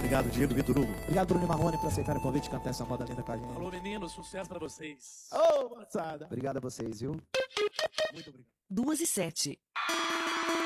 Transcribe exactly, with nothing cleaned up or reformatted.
Obrigado, Diego Vitor Hugo. Obrigado, Bruno e Marrone, por aceitar o convite e cantar essa moda linda com a gente. Falou, meninos, sucesso pra vocês. Ô, moçada. Obrigado a vocês, viu? Muito obrigado. Duas e sete.